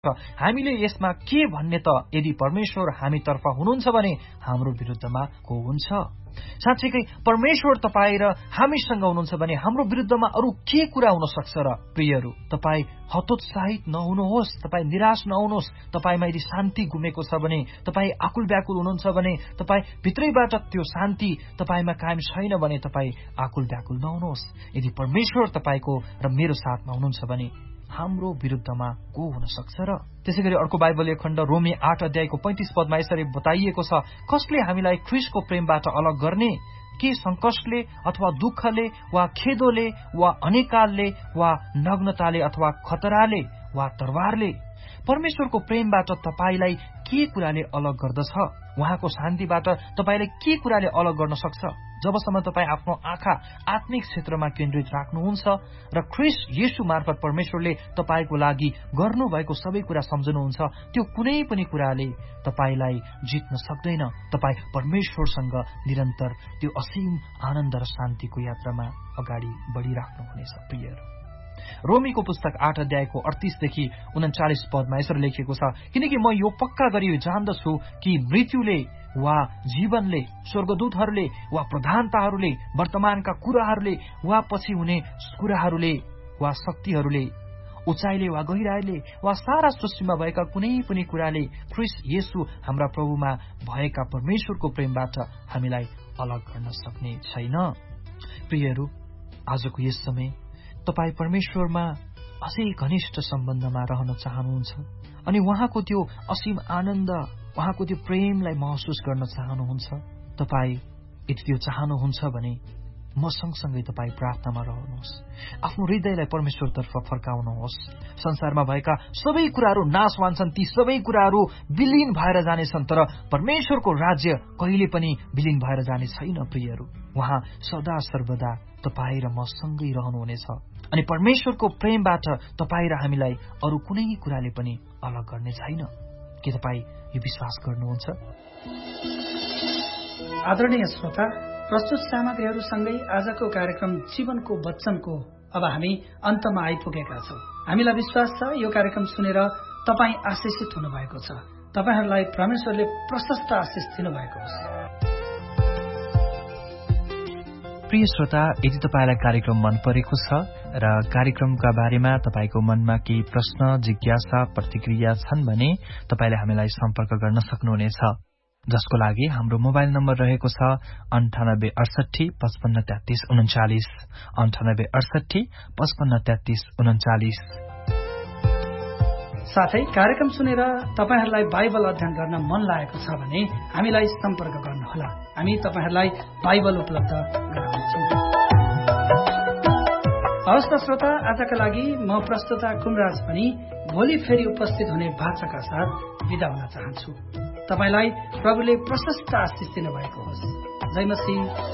हामीले यसमा के भन्ने त यदि परमेश्वर हामीतर्फ हुनुहुन्छ भने हाम्रो विरुद्धमा को हुन्छ? साँच्चैकै परमेश्वर तपाईँ र हामीसँग हुनुहुन्छ भने हाम्रो विरुद्धमा अरू के कुरा हुन सक्छ र? प्रियहरू, तपाईँ हतोत्साहित नहुनुहोस्, तपाईँ निराश नहुनुहोस्। तपाईँमा यदि शान्ति गुमेको छ भने, तपाईँ आकुल व्याकुल हुनुहुन्छ भने, तपाईँ भित्रैबाट त्यो शान्ति तपाईँमा कायम छैन भने तपाईँ आकुल व्याकुल नहुनुहोस्। यदि परमेश्वर तपाईँको र मेरो साथमा हुनुहुन्छ भने हाम्रो विरुद्धमा को हुन सक्छ र? त्यसैगरी अर्को बाइबलीय खण्ड रोमी 8 अध्यायको 35 पदमा यसरी बताइएको छ, कसले हामीलाई ख्रीष्टको प्रेमबाट अलग गर्ने? के संकटले अथवा दुःखले वा खेदोले वा अनेकालले वा नग्नताले अथवा खतराले वा तरवारले? परमेश्वरको प्रेमबाट तपाईलाई के कुराले अलग गर्दछ? उहाँको शान्तिबाट तपाईलाई के कुराले अलग गर्न सक्छ? जबसम्म तपाईँ आफ्नो आँखा आत्मिक क्षेत्रमा केन्द्रित राख्नुहुन्छ र ख्रीष्ट येशू मार्फत परमेश्वरले तपाईको लागि गर्नुभएको सबै कुरा सम्झनुहुन्छ, त्यो कुनै पनि कुराले तपाईलाई जित्न सक्दैन। तपाईँ परमेश्वरसँग निरन्तर त्यो असीम आनन्द र शान्तिको यात्रामा अगाडि बढिराख्नुहुनेछ। प्रियहरू, रोमीको पुस्तक 8 अध्यायको 38 देखि 39 पदमा यसरी लेखिएको छ, किनकि म यो पक्का गरी जान्दछु कि मृत्युले वा जीवनले, स्वर्गदूतहरूले वा प्रधानताहरूले, वर्तमानका कुराहरूले वा पछि हुने कुराहरूले वा शक्तिहरूले, उचाइले वा गहिराईले वा सारा सृष्टिमा भएका कुनै पनि कुराले ख्रीष्ट येशू हाम्रा प्रभुमा भएका परमेश्वरको प्रेमबाट हामीलाई अलग गर्न सक्ने छैन। प्रियहरू, आजको यस समय तपाईँ परमेश्वरमा अझै घनिष्ठ सम्बन्धमा रहन चाहनुहुन्छ अनि उहाँको त्यो असीम आनन्द, उहाँको त्यो प्रेमलाई महसुस गर्न चाहनुहुन्छ। तपाईँ यदि त्यो चाहनुहुन्छ भने म सँगसँगै तपाईँ प्रार्थनामा रहनुहोस्, आफ्नो हृदयलाई परमेश्वरतर्फ फर्काउनुहोस्। संसारमा भएका सबै कुराहरू नाशवान छन्, ती सबै कुराहरू विलीन भएर जानेछन्, तर परमेश्वरको राज्य कहिले पनि विलीन भएर जाने छैन। प्रियहरू, उहाँ सदा सर्वदा तपाईँ र म सँगै रहनुहुनेछ अनि परमेश्वरको प्रेमबाट तपाईँ र हामीलाई अरू कुनै कुराले पनि अलग गर्ने छैन। के तपाईँ यो विश्वास गर्नुहुन्छ? आदरणीय श्रोता, प्रस्तुत सामग्रीहरूसँगै आजको कार्यक्रम जीवनको वचनको अब हामी अन्तमा आइपुगेका छौं। हामीलाई विश्वास छ यो कार्यक्रम सुनेर तपाईँ आशिषित हुनुभएको छ। तपाईहरूलाई परमेश्वरले प्रशस्त आशिष दिनुभएको होस्। प्रिय श्रोता, यदि तपाईलाई कार्यक्रम मन परेको छ र कार्यक्रमका बारेमा तपाईको मनमा केही प्रश्न, जिज्ञासा, प्रतिक्रिया छन् भने तपाईले हामीलाई सम्पर्क गर्न सक्नुहुनेछ, जसको लागि हाम्रो मोबाइल नम्बर रहेको छ 98 68 55 33 39, 98 68 55 33 39। साथै कार्यक्रम सुनेर तपाईहरूलाई बाइबल अध्ययन गर्न मन लागेको छ भने हामीलाई सम्पर्क गर्नुहोला। हामी तपाईहरूलाई बाइबल उपलब्ध गराउनेछौँ। हवस् त श्रोता, आजका लागि म प्रस्तुता कुमराज पनि भोलि फेरि उपस्थित हुने बाचाका साथ बिदा हुन चाहन्छु। तपाईलाई प्रभुले प्रशस्त आशिष दिनुभएको होस्। जय मसीह।